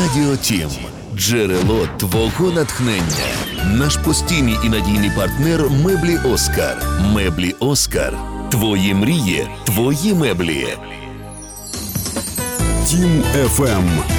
Радіо Тім – джерело твого натхнення. Наш постійний і надійний партнер «Меблі Оскар». «Меблі Оскар». Твої мрії, твої меблі. Тім FM.